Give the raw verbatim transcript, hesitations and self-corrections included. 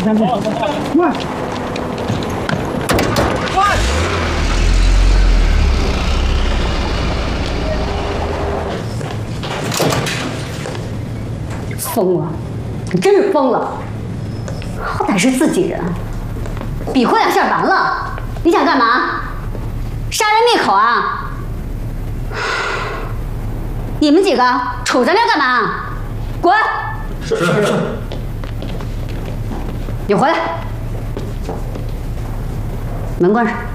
三步，快！快！疯了！你真是疯了！好歹是自己人，比划两下完了。你想干嘛？杀人灭口啊！你们几个杵在那儿干嘛？滚！ 是是是。 你回来，门关上。